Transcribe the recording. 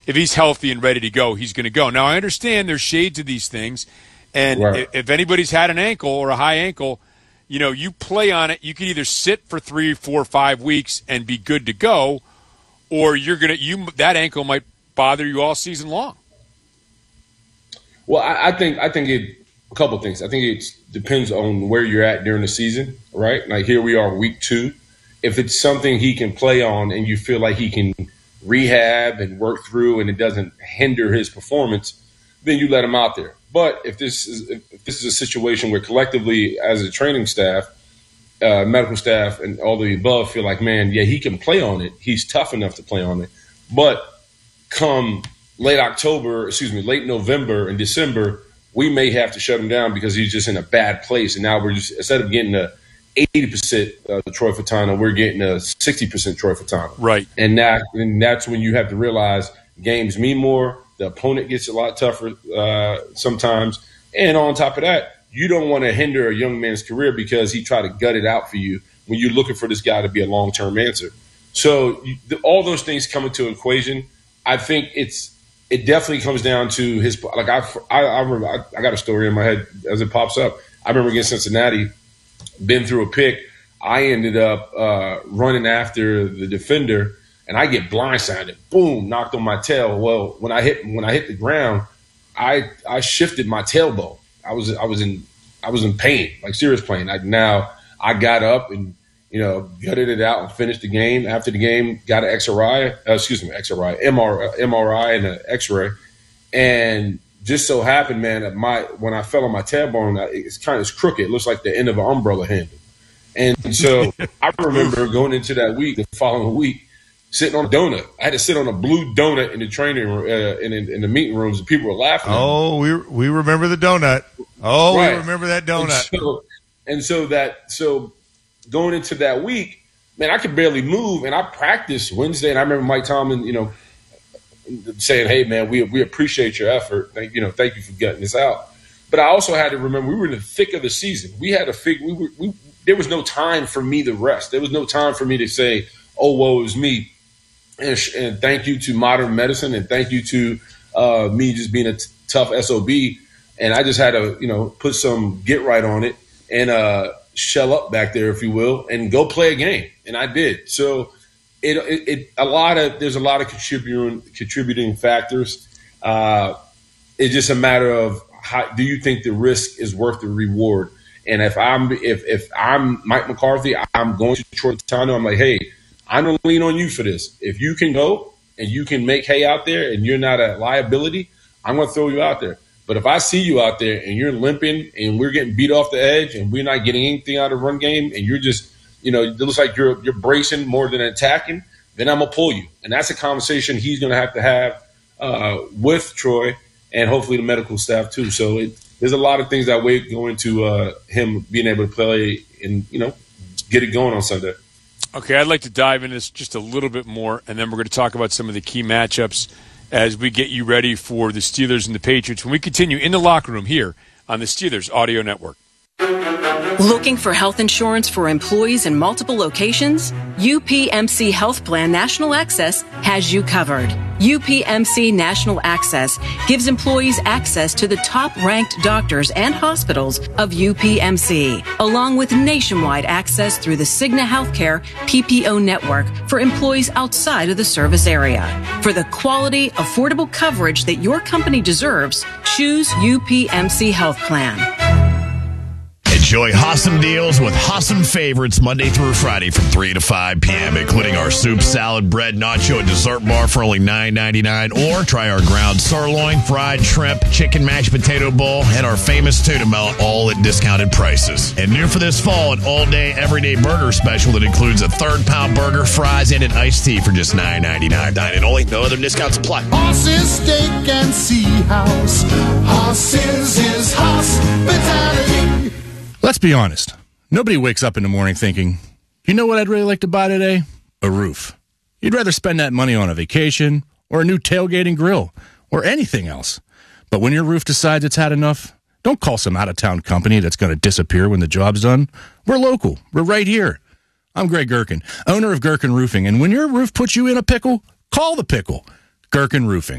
if he's healthy and ready to go, he's going to go. Now, I understand there's shades of these things, and right. if anybody's had an ankle or a high ankle, you play on it. You can either sit for 3, 4, 5 weeks and be good to go, or that ankle might bother you all season long. Well, I think a couple of things. I think it depends on where you're at during the season, right? Like here we are, week 2. If it's something he can play on and you feel like he can rehab and work through and it doesn't hinder his performance, then you let him out there. But if this is a situation where collectively as a training staff, medical staff and all the above feel like, man, yeah, he can play on it. He's tough enough to play on it. But come late November and December, we may have to shut him down because he's just in a bad place. And now we're just, instead of getting a 80% Troy Fautanu, we're getting a 60% Troy Fautanu. Right. And that's when you have to realize games mean more. The opponent gets a lot tougher sometimes. And on top of that, you don't want to hinder a young man's career because he tried to gut it out for you when you're looking for this guy to be a long-term answer. So all those things come into equation. I think it definitely comes down to his. Like I remember, I got a story in my head as it pops up. I remember against Cincinnati, been through a pick. I ended up running after the defender, and I get blindsided. Boom, knocked on my tail. Well, when I hit the ground, I shifted my tailbone. I was in pain, like serious pain. I got up and gutted it out and finished the game. After the game, got an MRI and an X-ray, and just so happened, man, that when I fell on my tailbone, it's crooked. It looks like the end of an umbrella handle. And so I remember going into that week, the following week, sitting on a donut. I had to sit on a blue donut in the training room, in the meeting rooms, and people were laughing. Oh, we remember the donut. Oh, right. We remember that donut. So going into that week, man, I could barely move, and I practiced Wednesday, and I remember Mike Tomlin, saying, "Hey, man, we appreciate your effort. Thank you for getting this out." But I also had to remember we were in the thick of the season. We had to there was no time for me to rest. There was no time for me to say, "Oh, woe is me." And thank you to modern medicine, and thank you to me just being a tough SOB. And I just had to, put some get right on it and shell up back there, if you will, and go play a game. And I did. So there's a lot of contributing factors. It's just a matter of how do you think the risk is worth the reward? And if I'm Mike McCarthy, I'm going to Troy Fautanu. I'm like, hey, I'm going to lean on you for this. If you can go and you can make hay out there and you're not a liability, I'm going to throw you out there. But if I see you out there and you're limping and we're getting beat off the edge and we're not getting anything out of the run game and you're just, it looks like you're bracing more than attacking, then I'm going to pull you. And that's a conversation he's going to have with Troy and hopefully the medical staff too. So there's a lot of things that go into him being able to play and, get it going on Sunday. Okay, I'd like to dive into this just a little bit more, and then we're going to talk about some of the key matchups as we get you ready for the Steelers and the Patriots when we continue in the locker room here on the Steelers Audio Network. Looking for health insurance for employees in multiple locations? UPMC Health Plan National Access has you covered. UPMC National Access gives employees access to the top-ranked doctors and hospitals of UPMC, along with nationwide access through the Cigna Healthcare PPO network for employees outside of the service area. For the quality, affordable coverage that your company deserves, choose UPMC Health Plan. Enjoy Hossam deals with Hossam favorites Monday through Friday from 3 to 5 p.m., including our soup, salad, bread, nacho, and dessert bar for only $9.99. Or try our ground sirloin, fried shrimp, chicken mashed potato bowl, and our famous tuna melt, all at discounted prices. And new for this fall, an all-day, everyday burger special that includes a third-pound burger, fries, and an iced tea for just $9.99. And only, no other discounts apply. Hoss's Steak and Sea House. Hoss's is hospitality. Let's be honest. Nobody wakes up in the morning thinking, you know what I'd really like to buy today? A roof. You'd rather spend that money on a vacation or a new tailgating grill or anything else. But when your roof decides it's had enough, don't call some out-of-town company that's going to disappear when the job's done. We're local. We're right here. I'm Greg Gherkin, owner of Gherkin Roofing. And when your roof puts you in a pickle, call the pickle. Gherkin Roofing.